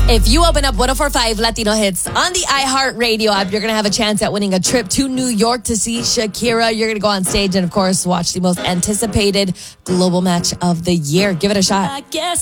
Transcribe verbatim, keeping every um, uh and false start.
If you open up one oh four point five Latino Hits on the iHeartRadio app, you're going to have a chance at winning a trip to New York to see Shakira. You're going to go on stage and, of course, watch the most anticipated global match of the year. Give it a shot. I guess